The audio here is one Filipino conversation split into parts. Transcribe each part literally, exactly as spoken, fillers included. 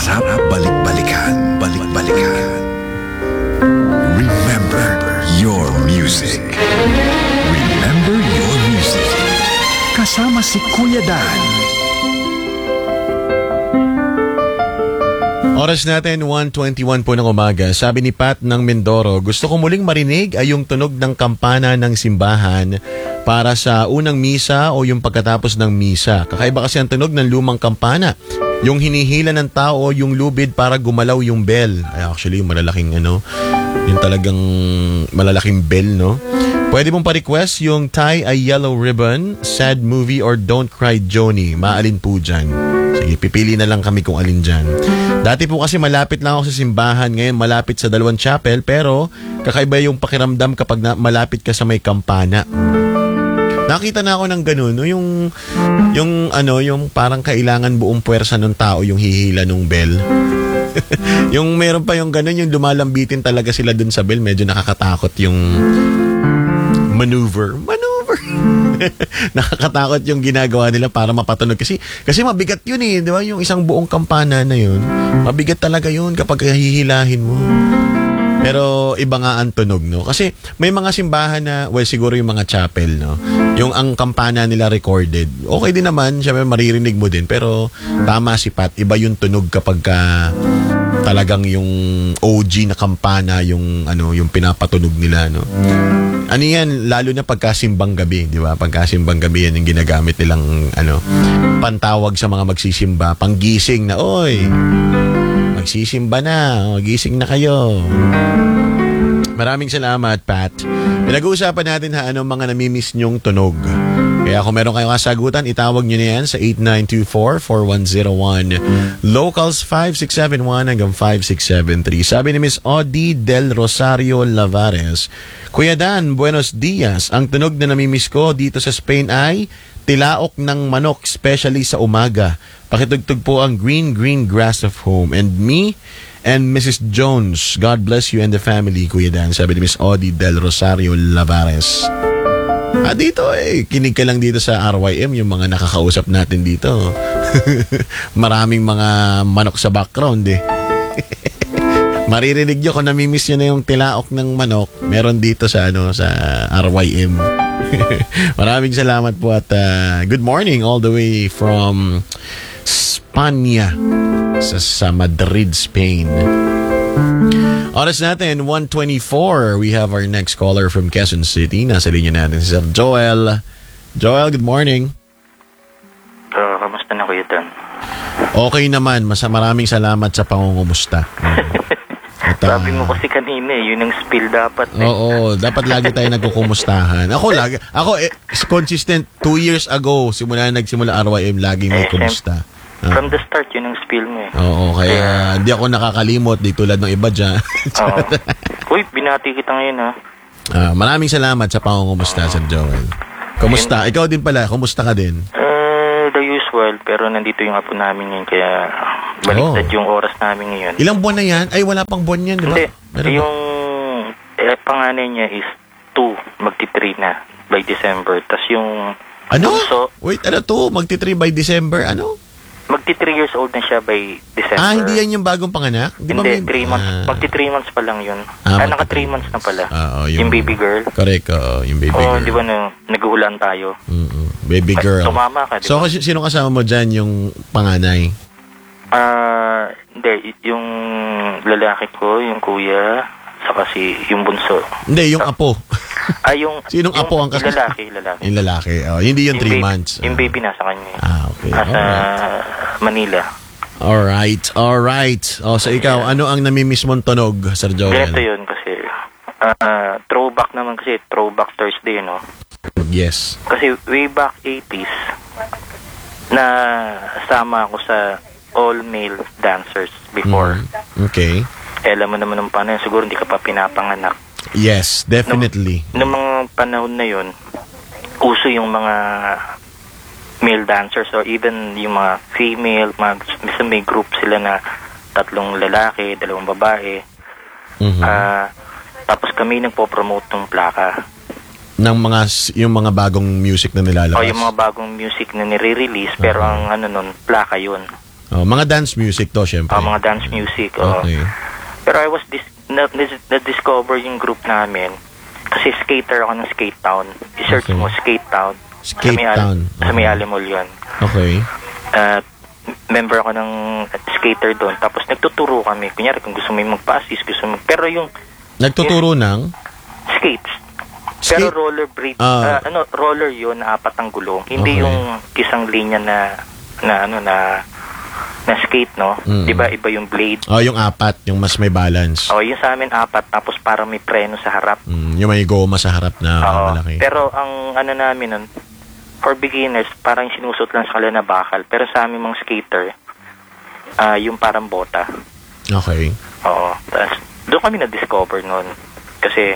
Sarap balik-balikan, balik-balikan. Remember your music. Remember your music. Kasama si Kuya Dan. Oras natin, one twenty-one po ng umaga. Sabi ni Pat ng Mindoro, gusto ko muling marinig ay yung tunog ng kampana ng simbahan para sa unang misa o yung pagkatapos ng misa. Kakaiba kasi ang tunog ng lumang kampana. Yung hinihila ng tao, yung lubid para gumalaw yung bell. Ay, actually, malalaking ano, yung talagang malalaking bell, no? Pwede mong pa-request yung Tie a Yellow Ribbon, Sad Movie, or Don't Cry Joni. Maalin po dyan. Sige, pipili na lang kami kung alin dyan. Dati po kasi malapit lang ako sa simbahan. Ngayon malapit sa dalawang chapel. Pero kakaiba yung pakiramdam kapag na, malapit ka sa may kampana. Nakita na ako ng ganun. No? Yung, yung, ano, yung parang kailangan buong puwersa ng tao yung hihila ng bell. Yung meron pa yung ganun, yung lumalambitin talaga sila dun sa bell. Medyo nakakatakot yung maneuver. Maneuver. Nakakatakot yung ginagawa nila para mapatunog. Kasi, kasi mabigat yun eh. Di ba? Yung isang buong kampana na yun. Mabigat talaga yun kapag hihilahin mo. Pero iba nga ang tunog, no? Kasi may mga simbahan na, well, siguro yung mga chapel, no? Yung ang kampana nila recorded. Okay din naman, syempre maririnig mo din. Pero tama si Pat, iba yung tunog kapag ka talagang yung O G na kampana, yung, ano, yung pinapatunog nila, no? Ano yan, lalo na pagkasimbang gabi, di ba? Pagkasimbang gabi yan yung ginagamit nilang, ano, pantawag sa mga magsisimba, panggising na, oy, magsisimba na, o, gising na kayo. Maraming salamat, Pat. Pinag-uusapan natin ha, anong mga namimiss nyong tunog. Kaya kung meron kayong kasagutan, itawag nyo na yan sa eight nine two four, four one zero one. Locals five six seven one hanggang five six seven three. Sabi ni Miss Audie Del Rosario Lavares, Kuya Dan, buenos dias. Ang tunog na namimiss ko dito sa Spain ay tilaok ng manok, especially sa umaga. Pakitugtog po ang Green Green Grass of Home. And me and Missus Jones, God bless you and the family, Kuya Dan. Sabi ni Miss Audie Del Rosario Lavares. Ah, dito eh, kinig ka lang dito sa R Y M, yung mga nakakausap natin dito. Maraming mga manok sa background eh. Maririnig nyo kung namimiss nyo na yung tilaok ng manok, meron dito sa ano sa R Y M. Maraming salamat po at uh, good morning all the way from Spania sa, sa Madrid, Spain. Oras natin, one twenty-four. We have our next caller from Quezon City. Nasa linya natin si Sir Joel. Joel, good morning. Uh, kamusta na, Kuya Dan? Okay naman. Mas maraming salamat sa pangungumusta. At, uh, sabi mo kasi kanina eh, yun ang spill dapat eh. Oo, dapat lagi tayo nagkukumustahan. Ako lagi, ako eh, consistent two years ago, simula nagsimula R Y M, lagi may eh, kumusta. From the start, yun ang spill mo eh. Oo, kaya yeah. Hindi ako nakakalimot, di tulad ng iba dyan. Oo. Uy, binati kita ngayon ha. Uh, maraming salamat sa pangungumusta, uh, Sir Joel. Kumusta? Ikaw din pala, kumusta ka din? Uh, the usual, pero nandito yung apo namin ngayon, kaya baliktad oh. yung oras namin ngayon. Ilang buwan na yan? Ay, wala pang buwan yan, di ba? Hindi, yung eh, panganay niya is two, magti-three na by December. Tapos yung ano? bunso, wait, ano to? Magti-three by December, ano? Magti-three years old na siya by December. Ah, hindi yan yung bagong panganak? Di hindi, three months. Ah. Magti-three months pa lang yun. Ah, ah naka-three months na pala. Ah, oh, yung, yung baby girl. Correct, oh, yung baby oh, girl. Oh, di ba na, naghuhulan tayo? Mm-mm. Baby girl. At tumama ka, di so, ba? So, sino kasama mo dyan yung panganay? Ah, uh, hindi. Yung lalaki ko, yung kuya, saka si yung bunso. Hindi, yung apo. Ah, yung... Sinong yung, apo ang kasama? Yung lalaki, lalaki. Yung lalaki. Oh, hindi yung, yung three baby, months. Yung oh. baby nasa kanya. Ah, okay. Nasa right. Manila. Alright, alright. O, so ikaw, ano ang namimiss mong tunog, Sir Joel? Ganito yun kasi, uh, throwback naman kasi, throwback Thursday, no? Yes. Kasi way back eighties, na sama ako sa all-male dancers before. Mm, okay. Eh, alam mo naman nung paano yun, siguro hindi ka pa pinapanganak. Yes, definitely. Nung, nung mga panahon na yun, uso yung mga male dancers or even yung mga female, mga, minsan may group sila na tatlong lalaki, dalawang babae. Mm-hmm. Uh, tapos kami nagpo-promote ng plaka. Ng mga, yung mga bagong music na nilalabas? O, yung mga bagong music na nire-release, pero uh-huh. ang ano nun, plaka yun. Oh, mga dance music to, syempre. Ah, mga dance music. oo. Okay. Pero I was dis- na, na- na-discover yung group namin kasi skater ako ng Skate Town. I-search Okay. mo, Skate Town. Skate sa may, Al- Town. Sa may Okay. Alimol yun. Okay. At member ako ng skater doon. Tapos nagtuturo kami. Kunyari kung gusto mo yung magpa-assist, gusto mo. Pero yung Nagtuturo ng skates. Skate? Pero roller blade, Ah. ah, ano, roller yun na apat ang gulong. Hindi Okay. yung isang linya na na ano na na skate, no? Mm. 'Di ba iba yung blade? Oh, yung apat, yung mas may balance. Oh, yung sa amin apat tapos parang may preno sa harap. Mm, yung may goma sa harap na Oo. malaki. Pero ang ano namin nun, for beginners, parang sinusot lang sa kanila na bakal. Pero sa amin mga skater, ah yung parang bota. Okay. Oo. Tapos, doon kami na-discover nun. Kasi,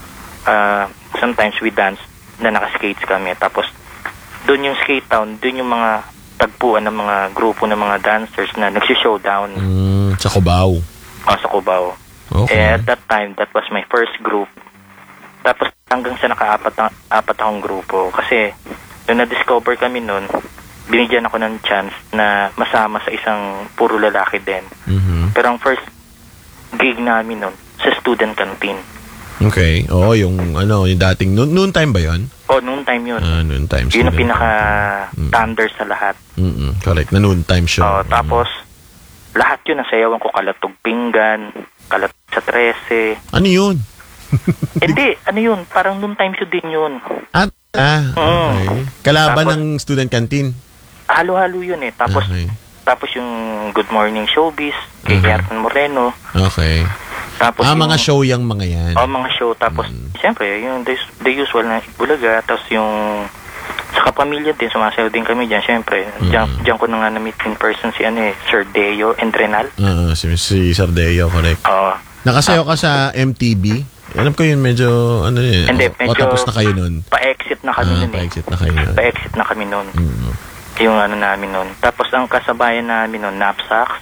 ah sometimes we dance na naka-skates kami. Tapos, doon yung skate town, doon yung mga tagpuan ng mga grupo ng mga dancers na nagsi-showdown Mm, sa Cubao. ah, sa Cubao. Okay. Eh, at that time, that was my first group. Tapos, hanggang sa naka-apat na- apat akong grupo. Kasi, nung na-discover kami nun, binigyan ako ng chance na masama sa isang puro lalaki din. Mhm. Pero ang first gig namin nun, sa student canteen. Okay. Oo, yung ano, yung dating noon noon time ba 'yon? O, noon time yun. Ah, noon time. Yun ang student. pinaka-thunder sa lahat. Mm. Correct. Na noon time show. O, tapos, lahat yun, nasayawan ko, Kalatog Pinggan, Kalat sa trese. Ano 'yun? Hindi, ano yun, parang noon time show din yun. At ah, okay. Kalaban Tapos- ng student canteen. Halo-halo yun eh. Tapos, Okay. tapos yung Good Morning Showbiz, kay Mhm. Ertan Moreno. Okay. Tapos Ah, yung, mga show yang mga 'yan. Oh, mga show. Tapos, Mm. siyempre, yung the, the usual na Bulaga. Tapos yung sa kapamilya din, sumasayaw din kami dyan. Siyempre, dyan, Mm. dyan ko na nga na-meet in person si ano eh, Sir Deo Endrenal. Ah, si, si Sardeo, correct. Oo. Nakasayaw ka sa M T V? Alam ko yun, medyo, ano yun. Hindi, o, medyo- o tapos na kayo nun. Pa-exit na kami Ah, nun eh. pa-exit na kayo nun. Pa-exit na kami nun. Mm. Yung ano namin nun. Tapos ang kasabayan namin nun, knapsacks,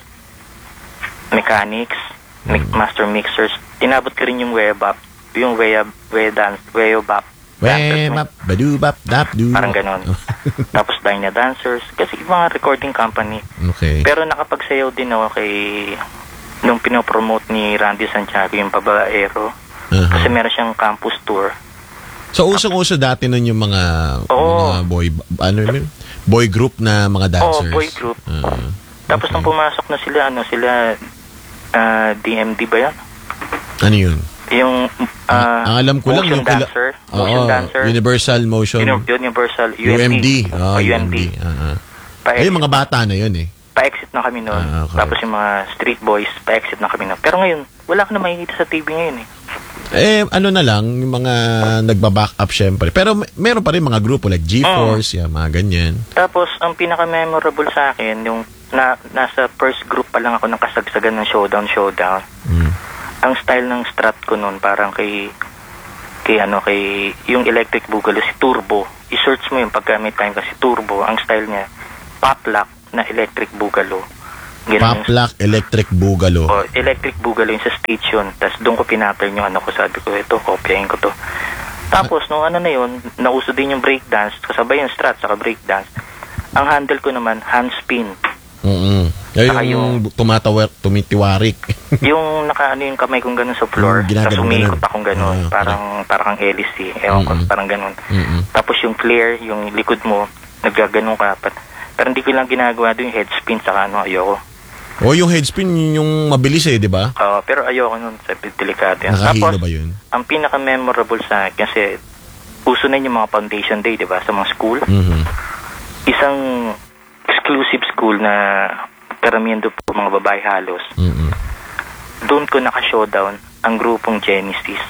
mechanics, mi- Mm. master mixers. Inabot ko rin yung webap, yung web, web dance, webap. dancers, Webap, badubap, dapdu. Parang ganon. Tapos Dyna Dancers. Kasi yung mga recording company. Okay. Pero nakapagsayaw din ako kay nung pinopromote ni Randy Santiago yung Pabaero. Aha. Kasi meron siyang campus tour. So, usong-uso dati nun yung mga, Oo. mga boy, ano yun? Boy group na mga dancers. Oo, boy group. Ah, Tapos okay. nung pumasok na sila, ano, sila ah, D M D ba yan? Ano yun? Yung ah, ang alam ko lang motion yung kila- dancer. Oo, Motion dancer. Universal Motion. Uni- Universal. U M D. Oh, Oh, U M D. Ah, ah. Pa-exit, Ayun, mga bata na yun eh. pa-exit na kami noon. Ah, okay. Tapos yung mga street boys, pa-exit na kami noon. Pero ngayon, wala ka na makikita sa T V ngayon eh. Eh, ano na lang, yung mga nagba-back up syempre. Pero may- meron pa rin mga grupo like G-Force, Oh. yeah, mga ganyan. Tapos, ang pinaka-memorable sa akin, yung na, nasa first group pa lang ako ng kasagsagan ng Showdown, Showdown. Mm. Ang style ng strat ko noon, parang kay, kay ano, kay, yung Electric Boogaloo, si Turbo. I-search mo yung pagka may time kasi Turbo, ang style niya, pop lock na Electric Boogaloo. Ganun yung- Paplak Electric Boogaloo. O, Electric Boogaloo yung sa stage yun. Tapos doon ko pinattern yung ano ko. Sabi ko, ito, kopyahin ko to. Tapos, nung ano na yun, nauso din yung breakdance. Kasabay yung strat, saka breakdance. Ang handle ko naman, handspin. Mm-mm. Saka Yung, yung tumatawar, tumitiwarik. Yung nakaano yung kamay kong ganun sa floor. Yung ginaganon Tapos umiikot ganun. akong ganun. Ah, parang, parang kang L C. Ewan ko, Mm-mm. parang ganun. Mm-mm. Tapos yung flare, yung likod mo, naggaganon ka. Pat- Pero hindi ko lang ginagawa doon yung head spin, saka ano, ayoko. O yung headspin, yung mabilis eh, di ba? Uh, pero ayoko nun, sa delikado yan. Nakahilo Tapos, ba yun? ang pinaka-memorable sa akin, kasi uso na yung mga foundation day, di ba, sa mga school. Mhm. Isang exclusive school na karamihan doon po mga babae halos. Mhm. Doon ko naka-showdown ang grupong Genesis.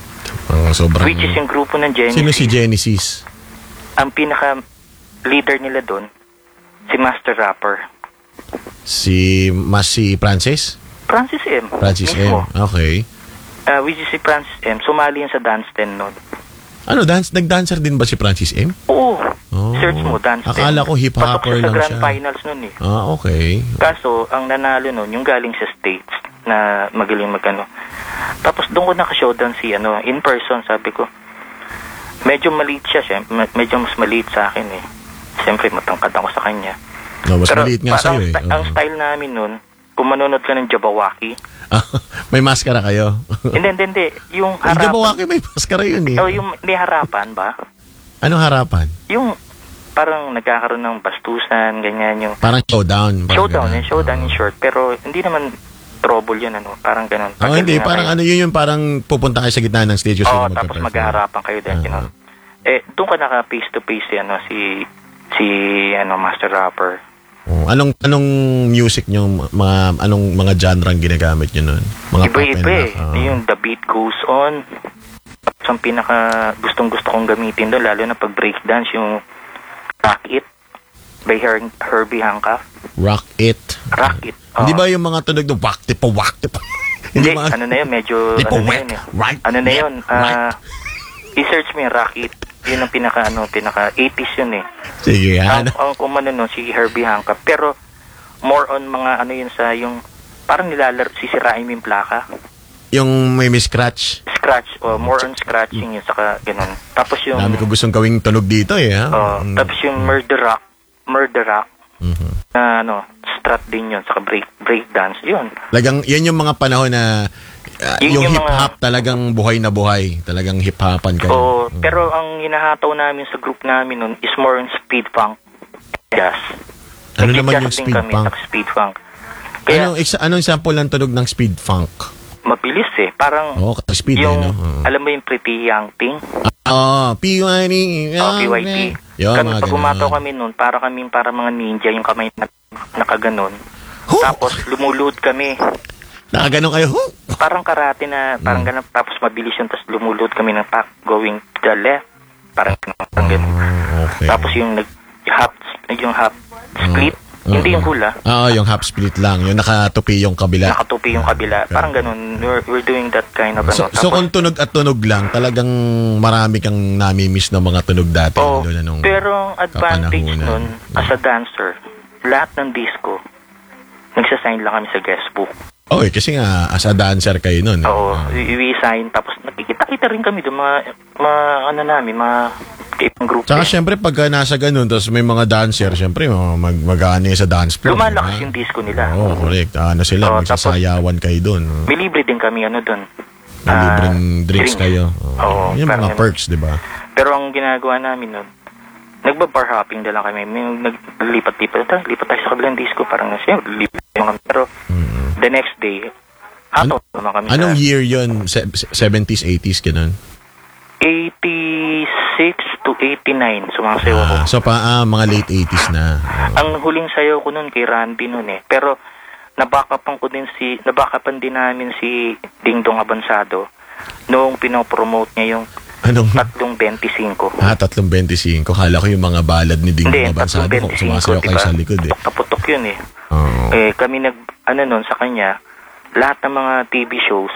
Oh, sobrang... Which is yung grupo ng Genesis. Sino si Genesis? Ang pinaka-leader nila doon, si Master Rapper. Si Mas si Francis? Francis M. Francis mismo. M. Okay. Uh, which is si Francis M. Sumali yan sa dance ten noon. Ano, dance, nag-dancer din ba si Francis M? Oo. Oh. Search mo, dance ten. Akala ko hip-hopper Pasok siya sa lang grand siya. finals noon eh. Ah, okay. Kaso, ang nanalo nun, yung galing sa States na magaling magano. Tapos doon ko naka-showdown si ano, in person, sabi ko. Medyo maliit siya, syempre, medyo mas maliit sa akin eh. Siyempre, matangkad ako sa kanya. No, mas Pero maliit nga parang sa'yo eh. sta- ang Oo. style namin nun, kung manonood ka ng Jabawaki, May maskara kayo. hindi, hindi, hindi. Yung Yung harapan, Jabawaki may maskara yun eh. oh, yung may harapan ba? Anong harapan? Yung parang nagkakaroon ng bastusan, ganyan yung Parang showdown. Parang showdown, ganun. yung showdown in short. Pero hindi naman trouble yun, ano, parang ganun. Oh, hindi. Paggalingan Parang kayo. ano yun yung parang pupunta kayo sa gitna ng stage. Oo, sino tapos magka-perform. maghaharapan kayo din, Ah. you know. Eh, doon ka naka face to face si, ano, si, si, ano, Master Rapper. Oh, anong anong music nyo, mga anong mga genre ang ginagamit nyo nun? Mga pop and Iba-iba eh. rock. ah. Yung The Beat Goes On. Tapos ang pinaka gustong-gusto kong gamitin doon, lalo na pag breakdance, yung Rock It by Her- Herbie Hancock. Rock It. Rock It. Hindi Oo. ba yung mga tunog ng wak tipo wak tipo? Hindi, mga- ano na yun, medyo, Di po ano na wet, yun eh. right, Ano na wet, yun, right. ah, i-search mo yung Rock It. Yun ang pinaka, ano, pinaka eighties yun eh. Sige, Ang, ano? ang kumano nun, si Herbie Hancock. Pero, more on mga, ano yun sa, yung, parang nilalaro, sisirain mo yung plaka. Yung may scratch. Scratch, o more on scratching yun, saka ganun. Tapos yung, Dami ko gustong gawing tunog dito eh. Ha? oh, Mm. tapos yung Murder Rock, Murder Rock, Mhm. na, ano, strat din yun, saka break, break dance, yun. Lagang, yan yung mga panahon na ah, Yun yung yung hip-hop talagang buhay na buhay. Talagang hip-hopan kayo. O, pero ang hinahataw namin sa group namin nun is more on speed funk jazz. Ano Nag-jazz naman yung din speed kami funk? sa speed funk. Kaya Anong, exa- anong sample ng tunog ng speed funk? mabilis eh. Parang Oo, oh, speed yung, eh, no? Oo. alam mo yung Pretty Young Thing? Oo, P Y T. Oh, P Y T. Yo, Kami, mga pag ganun. umataw kami nun, para kami para mga ninja, yung kamay na nakaganon. Huh! Tapos lumulud kami. Nakaganon kayo. Huh! Parang karate na, parang Hmm. ganun. Tapos mabilis yun, tapos lumulud kami ng pack going to the left. Parang, parang ganun. Oh, okay. Tapos yung nag half, yung half split, Mm. hindi yung hula. Oo, yung half split lang. Yung nakatupi yung kabila. Nakatupi yung kabila. Parang ganun. We're, we're doing that kind of So, ano. so Tapos, kung tunog at tunog lang, talagang marami kang nami-miss ng mga tunog dati. oh, lalo na nung pero ang advantage kapanahunan. nun, as a dancer, lahat ng disco, nagsasign lang kami sa guest book. Oh, eh, kasi nga, as a dancer kayo nun. eh. Oo, Ah. we, we sign. Tapos nakikita-kita rin kami doon, mga, mga ano namin, mga ibang group. Tsaka din. syempre, pagka nasa ganun, tapos may mga dancer, syempre, oh, mag mag-ano yun sa dance floor. Lumalakas diba? yung disco nila. Oo, correct. Ano sila, Oo, magsasayawan kayo dun. oh. May libre din kami ano doon. May libreng drinks kayo. Oh. Oo, Yung parang mga ganun. perks, di ba? Pero ang ginagawa namin nun, nagba-bar hopping na lang kami. May naglipat-lipat. Tara, lipat tayo sa kabilang disco. Parang nasa lipat naman kami. Pero the next day, Ano- ato naman kami Anong sa year yun? Se- seventies, eighties, ganun? eighty-six to eighty-nine. Sumasayaw ako. Ah, so pa, ah, mga late eighties na. Oh. Ang huling sayaw ko nun kay Randy nun eh. Pero nabackupan ko din si, nabackupan din namin si Dingdong Abansado noong pinopromote niya yung Anong? tatlong twenty-five. Ah, tatlong twenty-five. Kala ko yung mga balad ni Ding Hindi, Mabansado. tatlong Kung sumasayaw kayo sa likod eh. Putok na putok yun eh. Oo. Eh, kami nag, ano nun, sa kanya, lahat ng mga T V shows,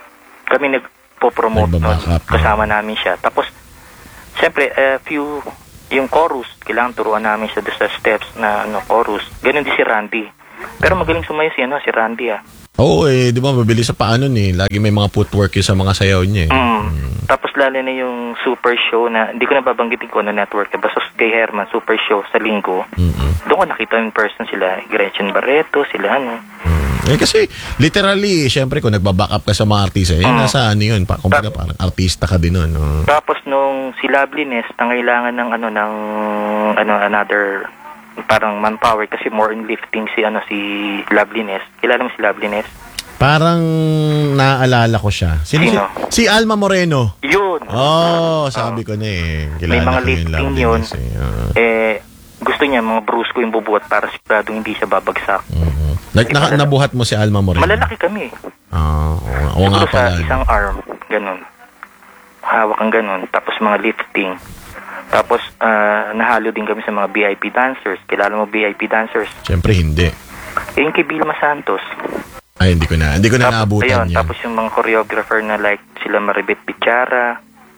kami nagpo-promote nun. Nagbaback up, no? Kasama namin siya. Tapos, siyempre, a few, yung chorus, kailangan turuan namin siya doon sa steps na ano, chorus. Ganon din si Randy. Pero magaling sumayo si, ano, si Randy ah. Oo eh, di ba mabilis sa paano eh. Lagi may mga footwork yun sa mga sayaw niya eh. Mm. Tapos lalo na yung super show na, hindi ko na babanggitin ko ano network, eh, basta kay Herman, super show sa linggo. Mm-mm. Doon ko nakita in person sila, Gretchen Barreto, sila ano. Mm. Eh kasi, literally, syempre kung nagbaback up ka sa mga artista, eh, Mm. nasa ano yun, pa, kumbaga parang artista ka din nun. Oh. Tapos nung si Loveliness, nangailangan ng ano ng ano another parang manpower kasi more in lifting si ano si Loveliness. Kilala mo si Loveliness? Parang naaalala ko siya. Sino? Sino? Si, si Alma Moreno. Yun. Oh, sabi ko na eh. Kilala May mga ko yung lifting Loveliness yun. Eh. Ah. Eh gusto niya mga brusko yung bubuhat para siguradong hindi siya babagsak. Mhm. Nag, naka- nabuhat mo si Alma Moreno. Malalaki kami. Ah, oo nga- oo nga Siguro sa pala. isang arm, ganun. Hawak ang ganun. Tapos mga lifting. Tapos ah, nahalo din kami sa mga V I P dancers. Kilala mo V I P dancers? Siyempre hindi. Eh, yung kay Vilma Santos. Ay, hindi ko na. Hindi ko na Tapos, naabutan ayun, yan. tapos yung mga choreographer na like sila Maribet Pichara,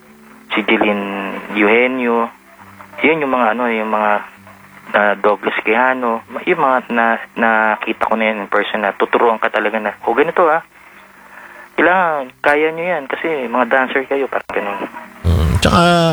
si Jeline Eugenio, yun yung mga ano, yung mga ah, Douglas Quijano, yung mga na nakita ko na yan in person na tuturuan ka talaga na, o ganito ah, kailangan, kaya nyo yan kasi mga dancer kayo, parang ganun. Mm. Tsaka,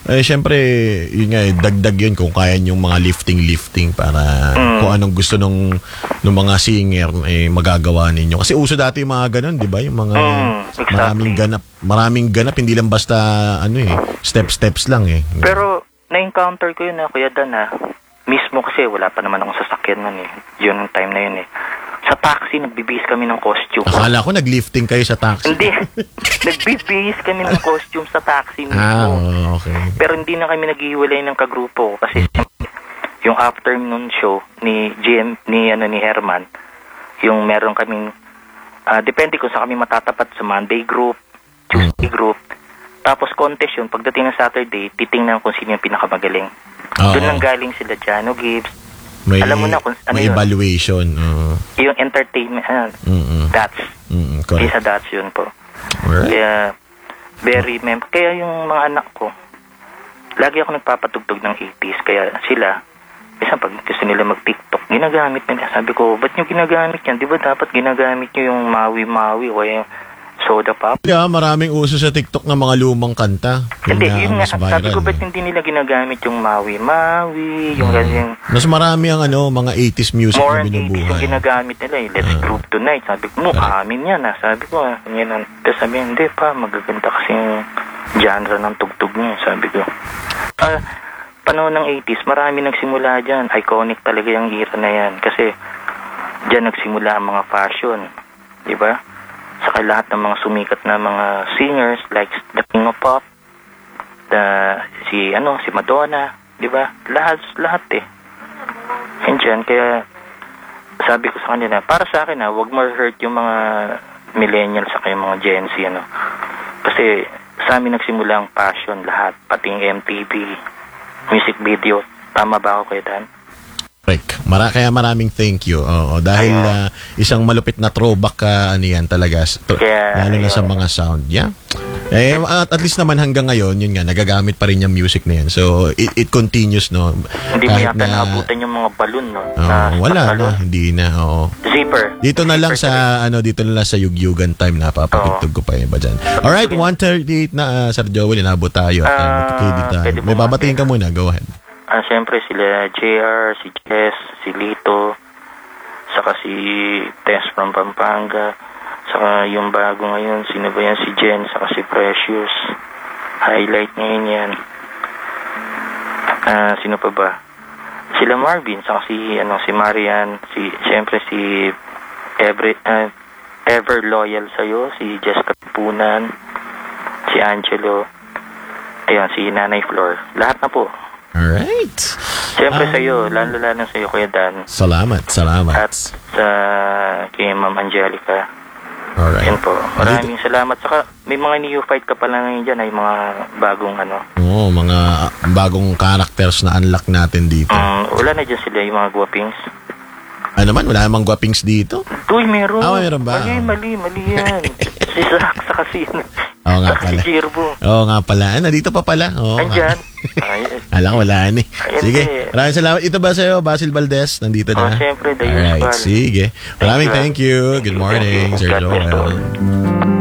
Eh, syempre, yun nga, eh, dagdag yun kung kaya yung mga lifting-lifting para Mm. kung anong gusto nung, nung mga singer, eh, magagawa ninyo. Kasi uso dati yung mga ganun, di ba? Yung mga Mm, exactly. maraming ganap, maraming ganap, hindi lang basta, ano eh, step-steps lang eh. Pero, na-encounter ko yun na, Kuya Dan, ha. Mismo kasi, wala pa naman akong sasakyan nun eh. Yun yung time na yun eh. Sa taxi, nagbibihis kami ng costume. Akala ko nag-lifting kayo sa taxi. Hindi. Nagbibihis kami ng costume sa taxi mismo. Ah, oh, okay. Pero hindi na kami naghihiwalay ng kagrupo kasi yung afternoon show ni G M ni ano ni Herman, yung meron kaming ah, depende kung saan kami matatapat sa Monday group, Tuesday group. Tapos contest yun, pagdating ng Saturday, titingnan kung sino yung pinakamagaling. Oo. Doon lang galing sila Jano Gibbs. May, Alam mo na kung ano may yun. evaluation. oo. Yung entertainment, ah, Mm-mm. that's, Mm-mm, correct. isa that's yun po. Alright. Kaya, very mem Kaya yung mga anak ko, lagi ako nagpapatugtog ng eighties. Kaya sila, isang pag gusto nila mag-TikTok, ginagamit nila. Sabi ko, ba't nyo ginagamit yan? Di ba dapat ginagamit nyo yung Maui-Maui o yung Soda Pop? Yeah, maraming uso sa TikTok ng mga lumang kanta. Hindi, na yun nga. mas Sabi viral, ko, ba't eh. hindi nila ginagamit yung Maui-Maui, yung ganyang Mas marami ang ano, mga eighties music more na than eighties yung binubuhay. ginagamit nila eh. Let's groove tonight. Sabi ko, mo, Correct. amin yan ah. Sabi ko, ah, yan ang, tapos sabi, hindi pa, magaganda kasi yung genre ng tugtog niya. Sabi ko, ah, panahon ng eighties, marami nagsimula dyan. Iconic talaga yung era na yan. Kasi, dyan nagsimula ang mga fashion. Di ba? Saka lahat ng mga sumikat na mga singers like the King of Pop, the, si, ano, si Madonna, di ba? Lahat, lahat eh. And dyan, kaya, sabi ko sa kanila, para sa akin ha, wag mo hurt yung mga millennials sa yung mga Gen Z, ano. Kasi, sa amin nagsimula ang passion, lahat, pati yung M T V, music video. Tama ba ako, Kuya Dan? Correct. Mara, kaya maraming thank you. Oo, dahil Ayun. ah, isang malupit na throwback ka, ano yan talaga. To- Kaya, lalo na sa ayun. mga sound. Yeah. Eh, at, at least naman hanggang ngayon, yun nga, nagagamit pa rin yung music na yan. So, it, it continues, no? Hindi mo Kahit yata naabutan yung mga balloon, no? Oo, Na- wala na na, balloon. hindi na, oo. Zipper. Dito na lang Zipper sa ano dito na lang sa Yugyugan time napapakitog ko pa yung iba dyan. Alright, one thirty-eight na uh, Sir Joel, inabot tayo. at, uh, Ah, magkikidit tayo. pwede May bumati. babatiin ka muna, go ahead. Ah, syempre sila J R, si Jess, si Lito, saka si Tess from Pampanga, saka yung bago ngayon, sino ba yan? Si Jen, saka si Precious. Highlight ngayon yan. Ah, sino pa ba? Sila Marvin, saka si, ano, si Marian, si, syempre si Every, ah, Ever Loyal sa'yo, si Jessica Punan, si Angelo, ayun, si Nanay Flor. Lahat na po. Alright. Siyempre Ah. sa'yo, lalo-lalo sa'yo, Kuya Dan. Salamat, salamat. At sa kay Ma'am Angelica. Alright. Yan po. Maraming salamat. Saka may mga neophyte ka pala ngayon dyan, ay mga bagong ano. Oo, mga ah, bagong characters na unlock natin dito. Um, wala na dyan sila, yung mga guwapings. Ano naman, wala namang guwapings dito. Uy, meron. Ah, meron ba? Mali, mali, mali yan. Si Zach, saka si, Oo nga saka si pala. Jirbo. Oo nga pala. Ah, nandito pa pala. Oo. Andyan. Ay, Alam ko, wala ni. Ayun, Sige, eh. maraming salamat. Ito ba sa'yo, Basil Valdez? Nandito Oh, na. syempre, the Alright, usual. sige. Maraming thank Thank you, you. ah. Good Thank you, morning, thank you. Sir God bless Joel. all.